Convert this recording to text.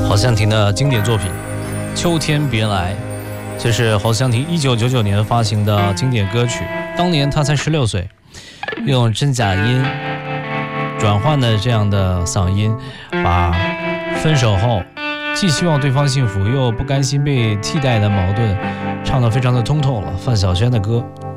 黄湘婷的经典作品《秋天别来》，这是黄湘婷1999年发行的经典歌曲。当年她才16岁，用真假音转换的这样的嗓音，把分手后既希望对方幸福又不甘心被替代的矛盾唱得非常的通透了。范晓萱的歌